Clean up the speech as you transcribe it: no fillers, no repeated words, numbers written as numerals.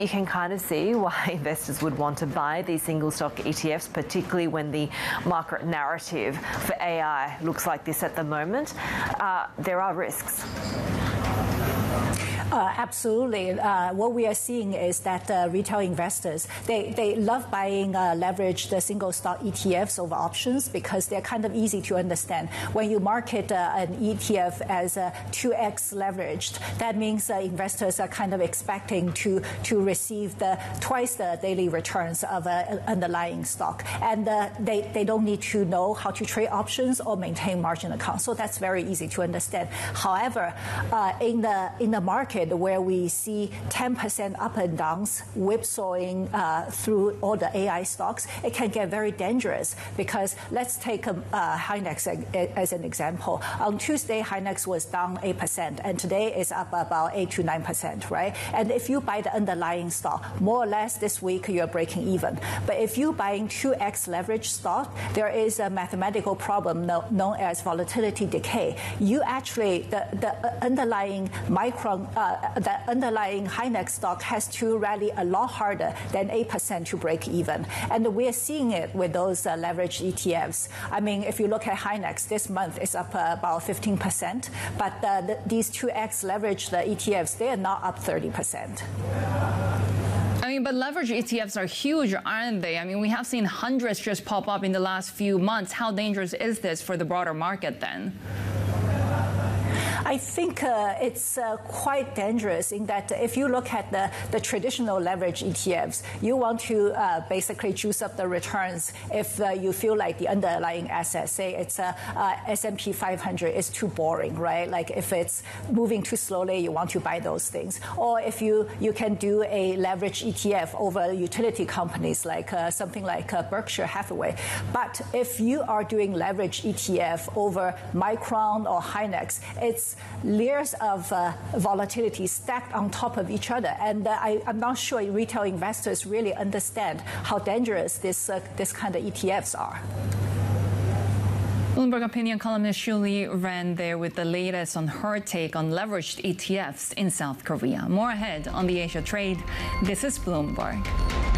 You can kind of see why investors would want to buy these single stock ETFs, particularly when the market narrative for AI looks like this at the moment. There are risks. Absolutely. What we are seeing is that retail investors, they love buying leveraged single stock ETFs over options because they're kind of easy to understand. When you market an ETF as 2x leveraged, that means investors are kind of expecting to receive twice the daily returns of an underlying stock. And they don't need to know how to trade options or maintain margin accounts. So that's very easy to understand. However, in the market, where we see 10% up and downs whipsawing through all the AI stocks, it can get very dangerous because let's take Hinex as an example. On Tuesday, Hinex was down 8%, and today is up about 8 to 9%, right? And if you buy the underlying stock, more or less this week you're breaking even. But if you're buying 2x leverage stock, there is a mathematical problem known as volatility decay. You actually, the underlying the underlying Hinex stock has to rally a lot harder than 8% to break even. And we're seeing it with those leveraged ETFs. I mean, if you look at Hinex, this month it's up about 15%, but these 2x leveraged ETFs, they are not up 30%. I mean, but leverage ETFs are huge, aren't they? I mean, we have seen hundreds just pop up in the last few months. How dangerous is this for the broader market then? I think it's quite dangerous in that if you look at the traditional leverage ETFs, you want to basically juice up the returns if you feel like the underlying asset, say it's S&P 500, is too boring, right? Like if it's moving too slowly, you want to buy those things. Or if you can do a leverage ETF over utility companies like something like Berkshire Hathaway. But if you are doing leverage ETF over Micron or Hinex, it's layers of volatility stacked on top of each other. And I'm not sure retail investors really understand how dangerous this kind of ETFs are. Bloomberg opinion columnist Julie Ren there with the latest on her take on leveraged ETFs in South Korea. More ahead on the Asia Trade. This is Bloomberg.